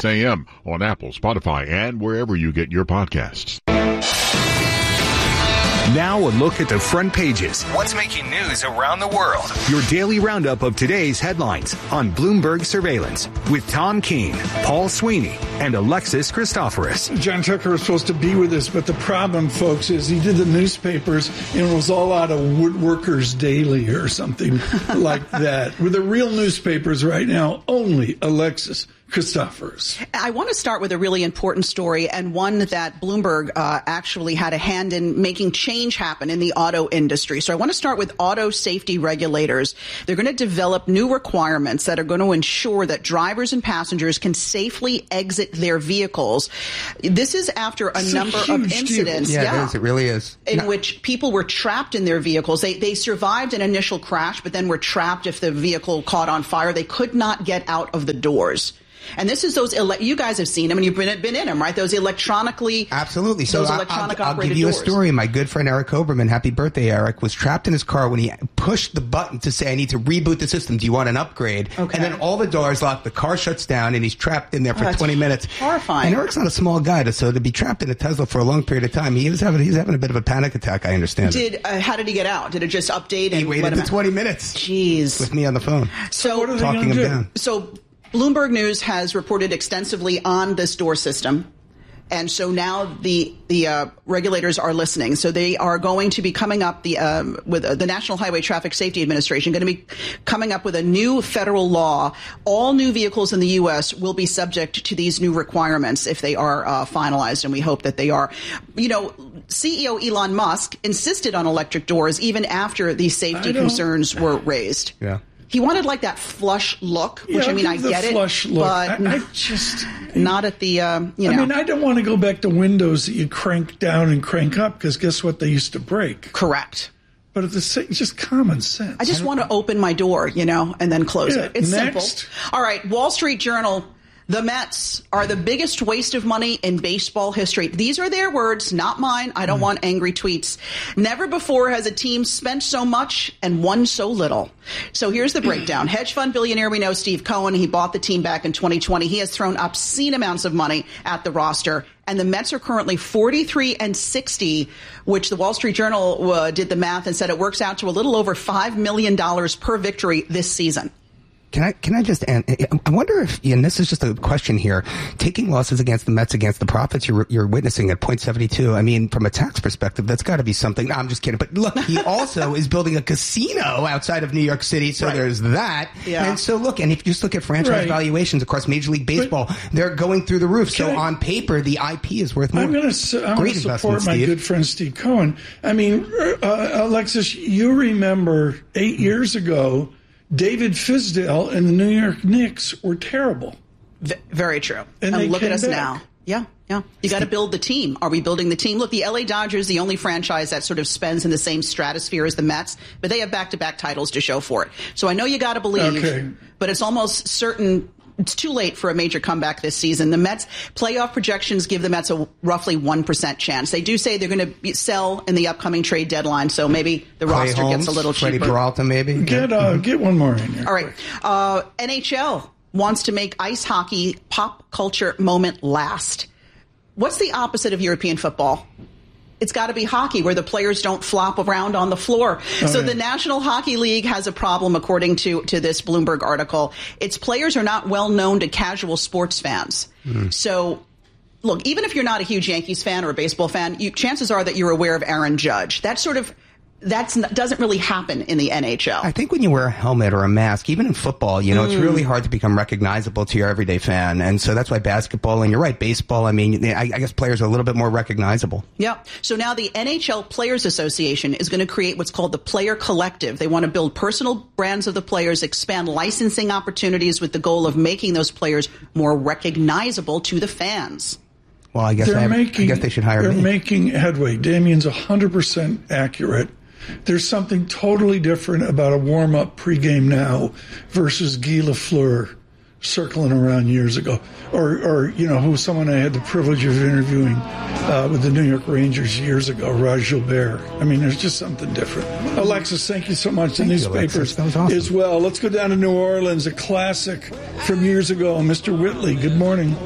6 a.m. on Apple, Spotify, and wherever you get your podcasts. Now a look at the front pages. What's making news around the world? Your daily roundup of today's headlines on Bloomberg Surveillance with Tom Keene, Paul Sweeney, and Alexis Christoforous. John Tucker was supposed to be with us, but the problem, folks, is he did the newspapers and it was all out of Woodworkers Daily or something like that. With the real newspapers right now, only Alexis Christoforous. I want to start with a really important story, and one that Bloomberg actually had a hand in making change happen in the auto industry. So I want to start with auto safety regulators. They're going to develop new requirements that are going to ensure that drivers and passengers can safely exit their vehicles. This is after a number of incidents. Yeah, it is. It really is. In which people were trapped in their vehicles. They survived an initial crash, but then were trapped if the vehicle caught on fire. They could not get out of the doors. And this is those, you guys have seen them and you've been in them, right? Those electronically. Absolutely. So those electronic I'll give you doors. a story. My good friend Eric Oberman, happy birthday, Eric, was trapped in his car when he pushed the button to say, I need to reboot the system. Do you want an upgrade? Okay. And then all the doors lock, the car shuts down, and he's trapped in there for 20 minutes. Horrifying. And Eric's not a small guy, so to be trapped in a Tesla for a long period of time, he's having a bit of a panic attack, I understand. How did he get out? Did it just update? He waited for 20 minutes. Jeez. With me on the phone. So talking him down. So Bloomberg News has reported extensively on this door system. And so now the regulators are listening. So they are going to be coming up with the National Highway Traffic Safety Administration, going to be coming up with a new federal law. All new vehicles in the U.S. will be subject to these new requirements if they are finalized, and we hope that they are. You know, CEO Elon Musk insisted on electric doors even after these safety concerns were raised. Yeah. He wanted like that flush look, which I get it, flush look. But I just not at the I mean, I don't want to go back to windows that you crank down and crank up because guess what? They used to break. Correct. But it's just common sense. I just want to open my door, and then close it. It's next. simple. All right, Wall Street Journal. The Mets are the biggest waste of money in baseball history. These are their words, not mine. I don't want angry tweets. Never before has a team spent so much and won so little. So here's the breakdown. Hedge fund billionaire, we know, Steve Cohen. He bought the team back in 2020. He has thrown obscene amounts of money at the roster. And the Mets are currently 43-60, which the Wall Street Journal did the math and said it works out to a little over $5 million per victory this season. Can I just, and I wonder if, and this is just a question here, taking losses against the Mets against the profits you're witnessing at 0.72, I mean, from a tax perspective, that's got to be something. No, I'm just kidding. But look, he also is building a casino outside of New York City, so there's that. Yeah. And so look, and if you just look at franchise valuations across Major League Baseball, they're going through the roof. So on paper, the IP is worth more. I'm going to support my good friend Steve Cohen. I mean, Alexis, you remember 8 years ago, David Fizdale and the New York Knicks were terrible. Very true. And look at us back. now. Yeah. You got to build the team. Are we building the team? Look, the LA Dodgers, the only franchise that sort of spends in the same stratosphere as the Mets, but they have back-to-back titles to show for it. So I know you got to believe, but it's almost certain. It's too late for a major comeback this season. The Mets playoff projections give the Mets a roughly 1% chance. They do say they're going to sell in the upcoming trade deadline, so maybe the roster gets a little cheaper. Freddie Peralta, maybe. Get one more in here. All right. NHL wants to make ice hockey pop culture moment last. What's the opposite of European football? It's got to be hockey, where the players don't flop around on the floor. The National Hockey League has a problem, according to this Bloomberg article. Its players are not well known to casual sports fans. So, look, even if you're not a huge Yankees fan or a baseball fan, chances are that you're aware of Aaron Judge. That doesn't really happen in the NHL. I think when you wear a helmet or a mask, even in football, it's really hard to become recognizable to your everyday fan. And so that's why basketball, and you're right, baseball, I mean, I guess players are a little bit more recognizable. Yeah. So now the NHL Players Association is going to create what's called the Player Collective. They want to build personal brands of the players, expand licensing opportunities with the goal of making those players more recognizable to the fans. Well, I guess they should hire me. They're making headway. Damien's 100% accurate. There's something totally different about a warm-up pregame now versus Guy Lafleur circling around years ago. Or who was someone I had the privilege of interviewing with the New York Rangers years ago, Raj Gilbert. I mean, there's just something different. Alexis, thank you so much. The newspapers as well. Let's go down to New Orleans, a classic from years ago. Mr. Whitley, good morning.